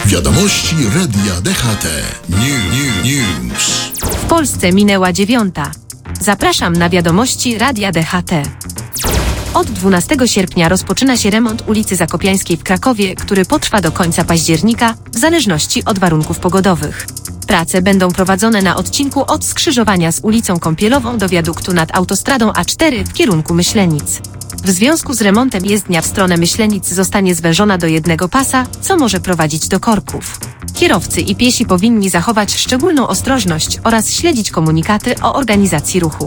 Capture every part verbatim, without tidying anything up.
Wiadomości Radia D H T. New, new, news. W Polsce minęła dziewiąta. Zapraszam na wiadomości Radia D H T. Od dwunastego sierpnia rozpoczyna się remont ulicy Zakopiańskiej w Krakowie, który potrwa do końca października, w zależności od warunków pogodowych. Prace będą prowadzone na odcinku od skrzyżowania z ulicą Kąpielową do wiaduktu nad autostradą A cztery w kierunku Myślenic. W związku z remontem jezdnia w stronę Myślenic zostanie zwężona do jednego pasa, co może prowadzić do korków. Kierowcy i piesi powinni zachować szczególną ostrożność oraz śledzić komunikaty o organizacji ruchu.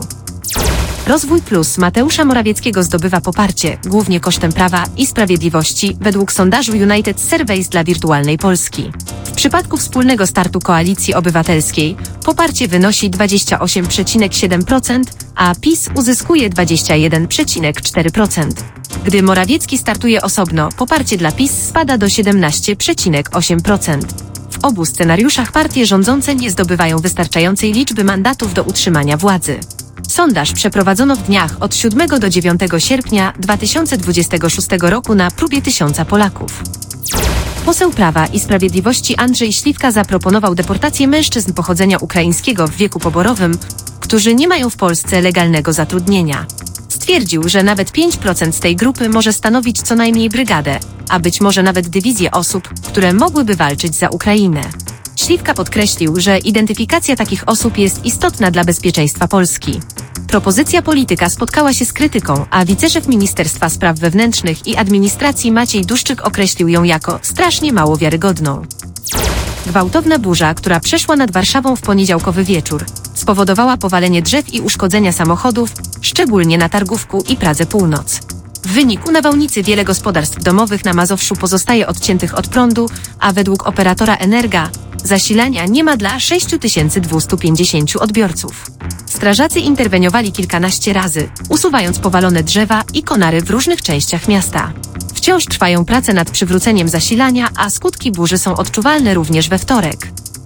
Rozwój Plus Mateusza Morawieckiego zdobywa poparcie, głównie kosztem Prawa i Sprawiedliwości, według sondażu United Surveys dla Wirtualnej Polski. W przypadku wspólnego startu Koalicji Obywatelskiej poparcie wynosi dwadzieścia osiem przecinek siedem procent, a PiS uzyskuje dwadzieścia jeden przecinek cztery procent. Gdy Morawiecki startuje osobno, poparcie dla PiS spada do siedemnaście przecinek osiem procent. W obu scenariuszach partie rządzące nie zdobywają wystarczającej liczby mandatów do utrzymania władzy. Sondaż przeprowadzono w dniach od siódmego do dziewiątego sierpnia dwa tysiące dwudziestego szóstego roku na próbie tysiąca Polaków. Poseł Prawa i Sprawiedliwości Andrzej Śliwka zaproponował deportację mężczyzn pochodzenia ukraińskiego w wieku poborowym, którzy nie mają w Polsce legalnego zatrudnienia. Stwierdził, że nawet pięć procent z tej grupy może stanowić co najmniej brygadę, a być może nawet dywizję osób, które mogłyby walczyć za Ukrainę. Śliwka podkreślił, że identyfikacja takich osób jest istotna dla bezpieczeństwa Polski. Propozycja polityka spotkała się z krytyką, a wiceszef Ministerstwa Spraw Wewnętrznych i Administracji Maciej Duszczyk określił ją jako strasznie mało wiarygodną. Gwałtowna burza, która przeszła nad Warszawą w poniedziałkowy wieczór, spowodowała powalenie drzew i uszkodzenia samochodów, szczególnie na Targówku i Pradze Północ. W wyniku nawałnicy wiele gospodarstw domowych na Mazowszu pozostaje odciętych od prądu, a według operatora Energa zasilania nie ma dla sześć tysięcy dwieście pięćdziesięciu odbiorców. Strażacy interweniowali kilkanaście razy, usuwając powalone drzewa i konary w różnych częściach miasta. Wciąż trwają prace nad przywróceniem zasilania, a skutki burzy są odczuwalne również we wtorek.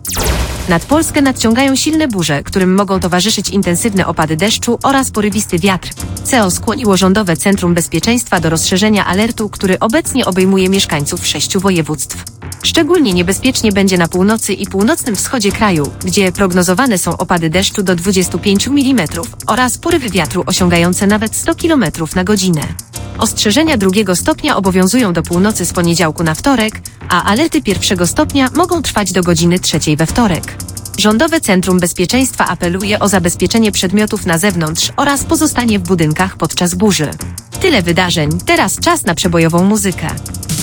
Nad Polskę nadciągają silne burze, którym mogą towarzyszyć intensywne opady deszczu oraz porywisty wiatr. C E O skłoniło Rządowe Centrum Bezpieczeństwa do rozszerzenia alertu, który obecnie obejmuje mieszkańców sześciu województw. Szczególnie niebezpiecznie będzie na północy i północnym wschodzie kraju, gdzie prognozowane są opady deszczu do dwudziestu pięciu milimetrów oraz porywy wiatru osiągające nawet sto kilometrów na godzinę. Ostrzeżenia drugiego stopnia obowiązują do północy z poniedziałku na wtorek, a alerty pierwszego stopnia mogą trwać do godziny trzeciej we wtorek. Rządowe Centrum Bezpieczeństwa apeluje o zabezpieczenie przedmiotów na zewnątrz oraz pozostanie w budynkach podczas burzy. Tyle wydarzeń, teraz czas na przebojową muzykę.